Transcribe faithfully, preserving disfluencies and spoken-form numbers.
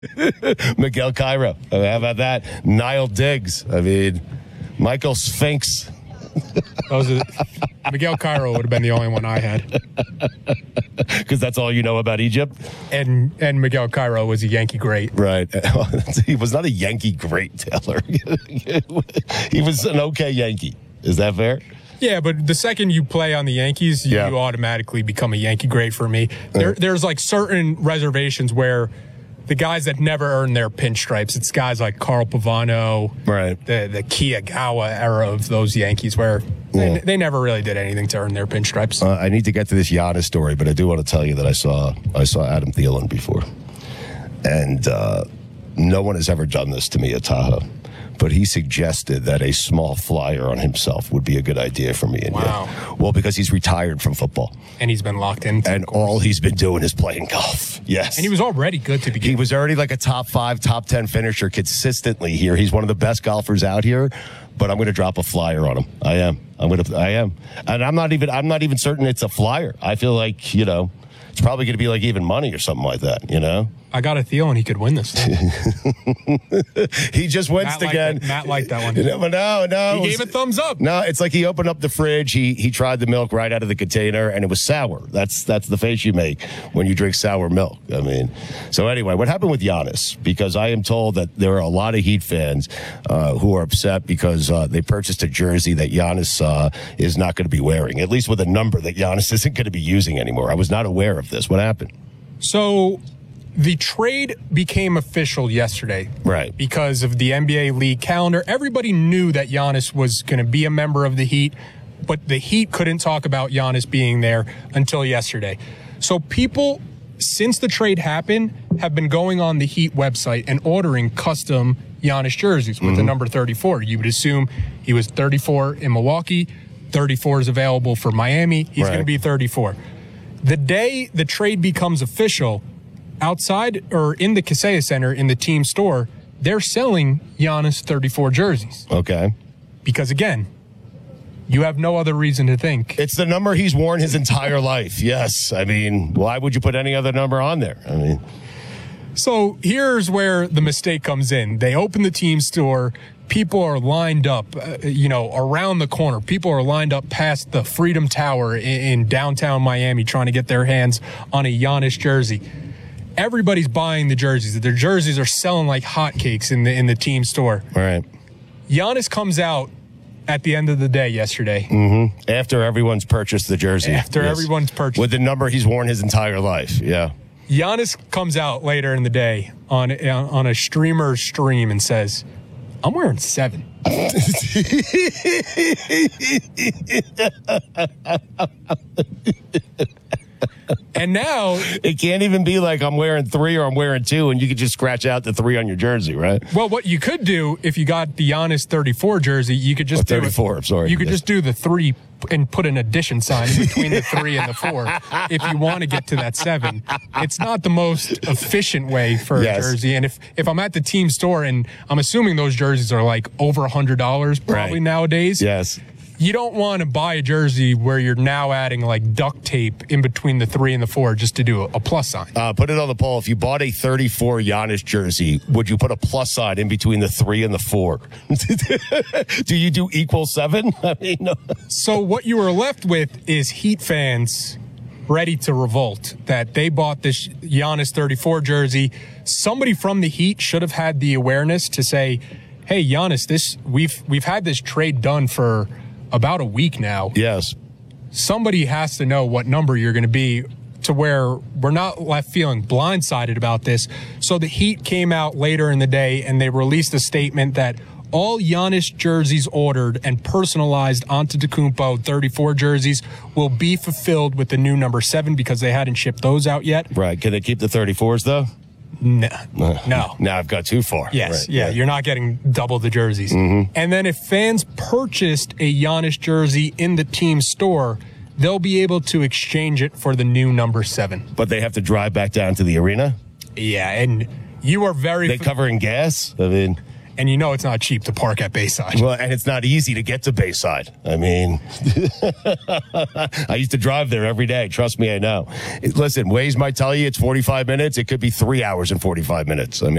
Miguel Cairo. I mean, how about that? Niall Diggs. I mean, Michael Sphinx. Those are, Miguel Cairo would have been the only one I had. Because that's all you know about Egypt? And and Miguel Cairo was a Yankee great. Right. He was not a Yankee great, Taylor. He was an okay Yankee. Is that fair? Yeah, but the second you play on the Yankees, you, Yeah. you automatically become a Yankee great for me. There, there's like certain reservations where the guys that never earned their pinstripes, it's guys like Carl Pavano, Right. the the Kiyagawa era of those Yankees where they, Yeah. they never really did anything to earn their pinstripes. Uh, I need to get to this Giannis story, but I do want to tell you that I saw I saw Adam Thielen before. And uh, no one has ever done this to me at Tahoe. But he suggested that a small flyer on himself would be a good idea for me and Wow. you. Well, because he's retired from football. And he's been locked in. And all he's been doing is playing golf. Yes. And he was already good to begin He with. was already like a top five, top ten finisher consistently here. He's one of the best golfers out here, but I'm going to drop a flyer on him. I am. I'm going to, I am. And I'm not even, I'm not even certain it's a flyer. I feel like, you know, it's probably going to be like even money or something like that, you know? I got a feeling he could win this thing. He just winced Matt liked again. it. Matt liked that one. No, no, no. He gave a thumbs up. No, it's like he opened up the fridge. He he tried the milk right out of the container, and it was sour. That's that's the face you make when you drink sour milk. I mean, so anyway, what happened with Giannis? Because I am told that there are a lot of Heat fans uh, who are upset because uh, they purchased a jersey that Giannis uh, is not going to be wearing, at least with a number that Giannis isn't going to be using anymore. I was not aware of this. What happened? So the trade became official yesterday. Right. Because of the N B A league calendar. Everybody knew that Giannis was going to be a member of the Heat, but the Heat couldn't talk about Giannis being there until yesterday. So people, since the trade happened, have been going on the Heat website and ordering custom Giannis jerseys with mm-hmm. the number thirty-four. You would assume he was thirty-four in Milwaukee, thirty-four is available for Miami. He's Right. going to be thirty-four. The day the trade becomes official, outside or in the Kaseya Center in the team store, they're selling Giannis thirty-four jerseys. Okay. Because again, you have no other reason to think. It's the number he's worn his entire life. Yes. I mean, why would you put any other number on there? I mean, So here's where the mistake comes in. They open the team store. People are lined up, uh, you know, around the corner. People are lined up past the Freedom Tower in, in downtown Miami trying to get their hands on a Giannis jersey. Everybody's buying the jerseys. Their jerseys are selling like hotcakes in the in the team store. all right. Giannis comes out at the end of the day yesterday. Mm-hmm. After everyone's purchased the jersey. After everyone's purchased. With the number he's worn his entire life. Yeah. Giannis comes out later in the day on on a streamer stream and says, I'm wearing seven. And now it can't even be like I'm wearing three or I'm wearing two, and you could just scratch out the three on your jersey, right? Well, what you could do if you got the Giannis thirty-four jersey, you could just oh, do thirty-four. It, I'm sorry. You could yes. just do the three and put an addition sign in between the three and the four if you want to get to that seven. It's not the most efficient way for yes. a jersey. And if, if I'm at the team store, and I'm assuming those jerseys are like over one hundred dollars probably right. nowadays. Yes. You don't want to buy a jersey where you're now adding like duct tape in between the three and the four just to do a, a plus sign. Uh, put it on the poll. If you bought a thirty-four Giannis jersey, would you put a plus sign in between the three and the four? Do you do equal seven? I mean, no. So what you were left with is Heat fans ready to revolt that they bought this Giannis thirty-four jersey. Somebody from the Heat should have had the awareness to say, "Hey, Giannis, this we've we've had this trade done for about a week now. Yes. Somebody has to know what number you're going to be to where we're not left feeling blindsided about this." So the Heat came out later in the day and they released a statement that all Giannis jerseys ordered and personalized Antetokounmpo thirty-four jerseys will be fulfilled with the new number seven because they hadn't shipped those out yet. Right. Can they keep the thirty-fours, though? No. No. Now I've got too far. Yes. Right. Yeah, Right. You're not getting double the jerseys. Mm-hmm. And then if fans purchased a Giannis jersey in the team store, they'll be able to exchange it for the new number seven. But they have to drive back down to the arena? Yeah, and you are very... They covering gas? I mean... and you know it's not cheap to park at Bayside. Well, and it's not easy to get to Bayside. I mean, I used to drive there every day. Trust me, I know. Listen, Waze might tell you it's forty-five minutes. It could be three hours and forty-five minutes. I mean,